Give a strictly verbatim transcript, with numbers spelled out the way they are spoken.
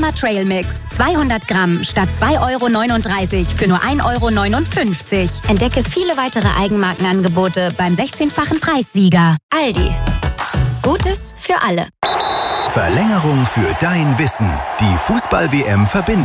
Summer Trail Mix. zweihundert Gramm statt zwei Euro neununddreißig für nur ein Euro neunundfünfzig. Entdecke viele weitere Eigenmarkenangebote beim sechzehnfachen Preissieger. Aldi. Gutes für alle. Verlängerung für dein Wissen. Die Fußball-W M verbindet.